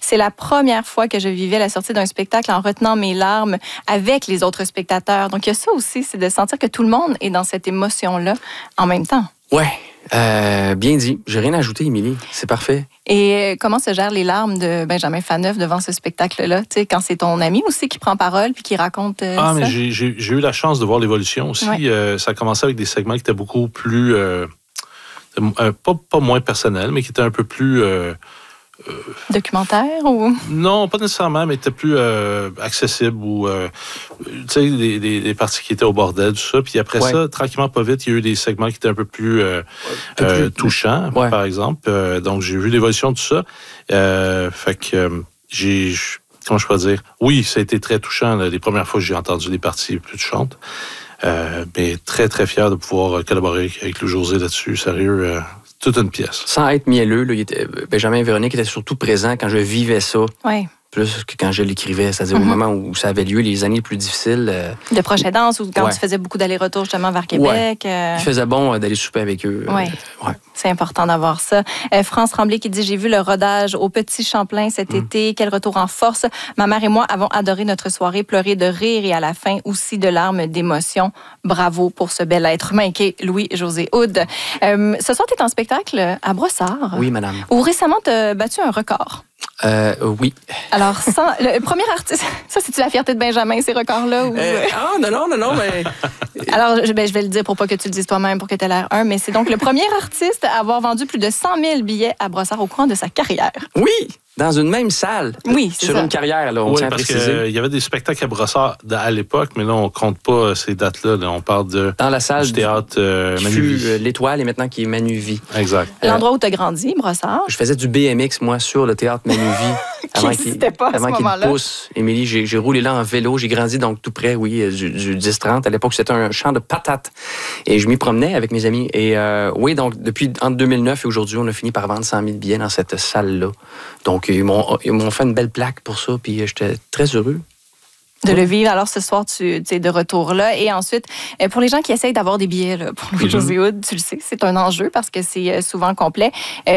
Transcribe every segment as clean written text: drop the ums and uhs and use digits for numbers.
c'est la première fois que je vivais la sortie d'un spectacle en retenant mes larmes avec les autres spectateurs. Donc, il y a ça aussi, c'est de sentir que tout le monde est dans cette émotion-là en même temps. Ouais, bien dit. J'ai rien à ajouter, Émilie. C'est parfait. Et comment se gèrent les larmes de Benjamin Faneuf devant ce spectacle-là? Tu sais, quand c'est ton ami aussi qui prend parole puis qui raconte ça? Mais j'ai eu la chance de voir l'évolution aussi. Ouais. Ça a commencé avec des segments qui étaient beaucoup plus... pas moins personnels, mais qui étaient un peu plus... documentaire ou... Non, pas nécessairement, mais était plus accessible ou tu sais, des parties qui étaient au bordel, tout ça. Puis après ça, tranquillement, pas vite, il y a eu des segments qui étaient un peu plus touchants, par exemple. Donc, j'ai vu l'évolution de tout ça. Fait que comment je peux dire? Oui, ça a été très touchant les premières fois que j'ai entendu des parties plus touchantes. Mais très, très fier de pouvoir collaborer avec Louis-José là-dessus. Sérieux, toute une pièce. Sans être mielleux, là, Benjamin et Véronique étaient surtout présents quand je vivais ça. Oui. Plus que quand je l'écrivais, c'est-à-dire au moment où ça avait lieu, les années les plus difficiles. De proche aidance, ou quand tu faisais beaucoup d'allers-retours justement vers Québec. Il faisait bon d'aller souper avec eux. Oui, c'est important d'avoir ça. France Tremblay qui dit « J'ai vu le rodage au Petit Champlain cet été. Quel retour en force. Ma mère et moi avons adoré notre soirée, pleuré de rire et à la fin aussi de larmes d'émotion. Bravo pour ce bel être humain qui est Louis-José Hood. Ce soir, tu es en spectacle à Brossard. Oui, madame. Où récemment, tu as battu un record. Oui. Alors, le premier artiste, ça, c'est-tu la fierté de Benjamin, ces records-là? Ou... non, mais... Alors, je vais le dire pour pas que tu le dises toi-même, pour que tu aies l'air mais c'est donc le premier artiste à avoir vendu plus de 100 000 billets à Brossard au courant de sa carrière. Oui! Dans une même salle. Oui, c'est sur ça. Une carrière, là, on tient à préciser. Il y avait des spectacles à Brossard à l'époque, mais là, on compte pas ces dates-là. Là, on parle dans la salle du théâtre Manuvie. L'Étoile et maintenant qui est Manuvie. Exact. L'endroit où tu as grandi, Brossard. Je faisais du BMX, moi, sur le théâtre Manuvie. Avant qu'il pousse. Émilie, j'ai roulé là en vélo. J'ai grandi donc tout près, du 10-30. À l'époque, c'était un champ de patates. Et je m'y promenais avec mes amis. Et donc, depuis entre 2009 et aujourd'hui, on a fini par vendre 100 000 billets dans cette salle-là. Donc, ils m'ont fait une belle plaque pour ça, puis j'étais très heureux. De le vivre. Alors, ce soir, tu es de retour là. Et ensuite, pour les gens qui essayent d'avoir des billets là, pour Louis-José Hood, tu le sais, c'est un enjeu parce que c'est souvent complet.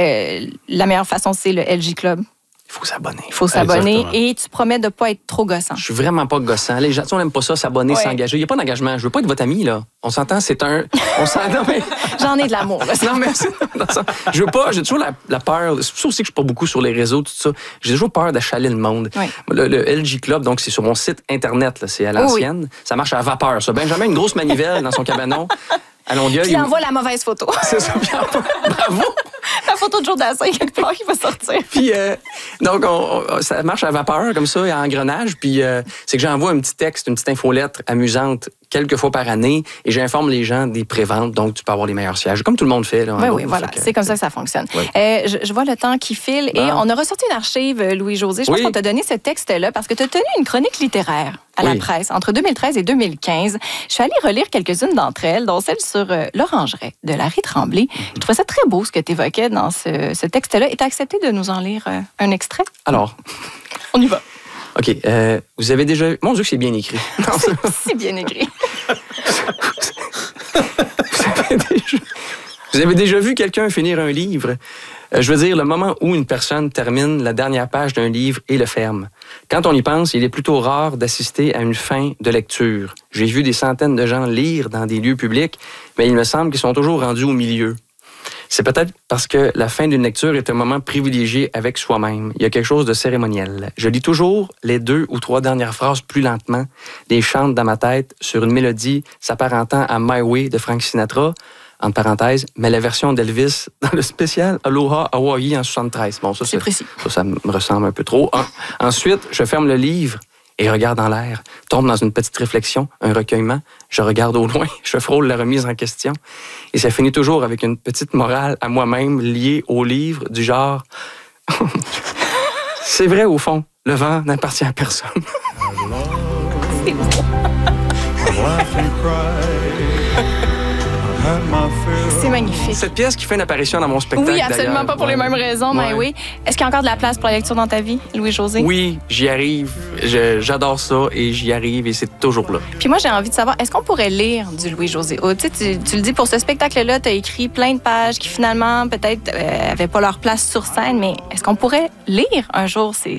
La meilleure façon, c'est le LJ Club. Il faut s'abonner. Il faut s'abonner. Exactement. Et tu promets de ne pas être trop gossant. Je suis vraiment pas gossant. Les gens, on n'aime pas ça, s'abonner, s'engager. Il n'y a pas d'engagement. Je veux pas être votre ami, là. On s'entend, c'est un... On s'entend, mais... J'en ai de l'amour. Non, mais je veux pas... J'ai toujours la peur... C'est pour ça aussi que je suis pas beaucoup sur les réseaux, tout ça. J'ai toujours peur d'achaler le monde. Oui. Le LJ Club, donc, c'est sur mon site Internet, là. C'est à l'ancienne. Ça marche à vapeur, ça. Benjamin, une grosse manivelle dans son cabanon. À Longueuil. Puis il envoie la mauvaise photo. C'est ça, bravo! La photo de Joe Dassin, quelque part, qui va sortir. Puis, donc, ça marche à vapeur, comme ça, et à engrenage. Puis, c'est que j'envoie un petit texte, une petite infolettre amusante quelques fois par année et j'informe les gens des préventes. Donc, tu peux avoir les meilleurs sièges, comme tout le monde fait. Là, oui, voilà. C'est comme ça que ça fonctionne. Oui. Je vois le temps qui file et on a ressorti une archive, Louis-José. Je pense qu'on t'a donné ce texte-là parce que tu as tenu une chronique littéraire à la presse entre 2013 et 2015. Je suis allée relire quelques-unes d'entre elles, dont celle sur l'Orangeraie de Larry Tremblay. Je trouvais ça très beau ce que tu évoquais dans ce texte-là. Et tu as accepté de nous en lire un extrait? Alors, on y va. OK. Vous avez déjà... Mon Dieu, que c'est bien écrit. C'est bien écrit. Vous avez déjà vu quelqu'un finir un livre? Je veux dire, le moment où une personne termine la dernière page d'un livre et le ferme. Quand on y pense, il est plutôt rare d'assister à une fin de lecture. J'ai vu des centaines de gens lire dans des lieux publics, mais il me semble qu'ils sont toujours rendus au milieu. C'est peut-être parce que la fin d'une lecture est un moment privilégié avec soi-même. Il y a quelque chose de cérémoniel. Je lis toujours les 2 ou 3 dernières phrases plus lentement, les chante dans ma tête sur une mélodie s'apparentant à My Way de Frank Sinatra, entre parenthèses, mais la version d'Elvis dans le spécial Aloha Hawaii en 73. Bon, ça, c'est précis. Ça me ressemble un peu trop. Ensuite, je ferme le livre et regarde en l'air, tombe dans une petite réflexion, un recueillement. Je regarde au loin, je frôle la remise en question. Et ça finit toujours avec une petite morale à moi-même liée au livre du genre... C'est vrai, au fond, le vent n'appartient à personne. C'est beau. C'est magnifique. Cette pièce qui fait une apparition dans mon spectacle. Oui, absolument pas pour les mêmes raisons, mais oui. Est-ce qu'il y a encore de la place pour la lecture dans ta vie, Louis-José? Oui, j'y arrive. J'adore ça et j'y arrive et c'est toujours là. Puis moi, j'ai envie de savoir, est-ce qu'on pourrait lire du Louis-José Hood? Tu le dis, pour ce spectacle-là, tu as écrit plein de pages qui finalement, peut-être, n'avaient pas leur place sur scène, mais est-ce qu'on pourrait lire un jour ces